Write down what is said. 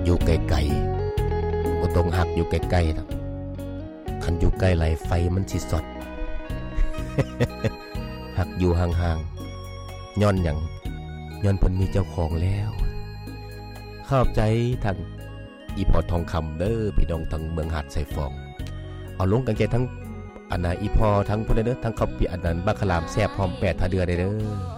อยู่ไกลๆบ่ต้องหักอยู่ใกล้ๆดอกคันอยู่ใกล้ไหลไฟมันสิสด หักอยู่ห่างๆย้อนหยังย้อนเพิ่นมีเจ้าของแล้วเข้าใจทางอีพอทองคำเด้อพี่น้องทางเมืองหาดไสฟองเอาลงกันใจทั้งอันน่ะอีพอทั้งพุ่นเด้อทั้งเขาพี่อันนั้นบักขลามแซ่บหอมแปดทาเดือได้เด้อ